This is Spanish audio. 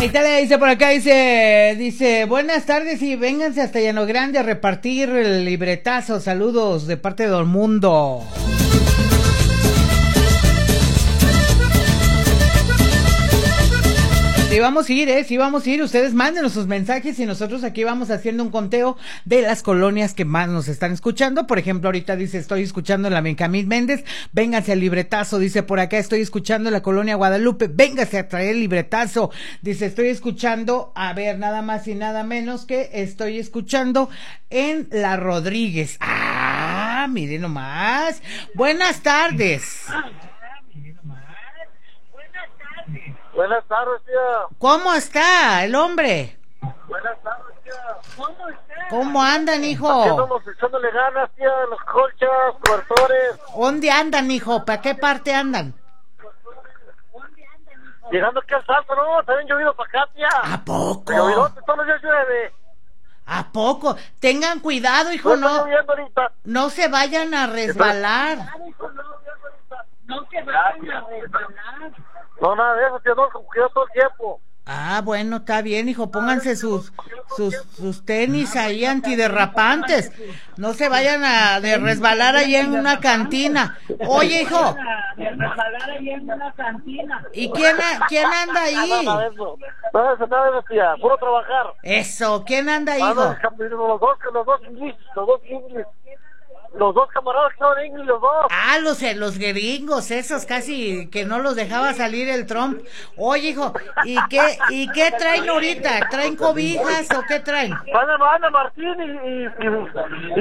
Ahí te le dice por acá, dice, buenas tardes y vénganse hasta Llano Grande a repartir el libretazo. Saludos de parte de todo el mundo. Sí vamos a ir, sí vamos a ir. Ustedes mándenos sus mensajes y nosotros aquí vamos haciendo un conteo de las colonias que más nos están escuchando. Por ejemplo, ahorita dice, estoy escuchando la Benjamín Méndez, vénganse al libretazo. Dice por acá, estoy escuchando la colonia Guadalupe, véngase a traer el libretazo. Dice, estoy escuchando, a ver, nada más y nada menos que estoy escuchando en La Rodríguez. Ah, miren nomás. Buenas tardes. Buenas tardes, tía. ¿Cómo está el hombre? Buenas tardes, tía. ¿Cómo está? ¿Cómo andan, Aquí hijo? estamos echándole ganas, tía, las colchas, cobertores. ¿Dónde andan, hijo? ¿Para qué parte andan? Llegando aquí al Salto, ¿no? También llovido para acá, tía. ¿A poco? Llovido, todos los días llueve. ¿A poco? Tengan cuidado, hijo, No está no, lloviendo ahorita. no se vayan a resbalar. No se vayan a resbalar. No, nada de eso, tía, no, cuidado todo el tiempo. Ah, bueno, está bien, hijo, pónganse sus tenis ahí antiderrapantes. No se vayan a resbalar ahí en una cantina. Oye, hijo. ¿Y quién anda ahí? Nada de eso. Nada de eso, tía. Puro trabajar. Eso, ¿quién anda ahí, hijo? Los dos camaradas que son ingles, los dos. Ah, los gringos, esos casi que no los dejaba salir el Trump. Oye, hijo, ¿y qué traen ahorita? ¿Traen cobijas o qué traen? Ana Martín y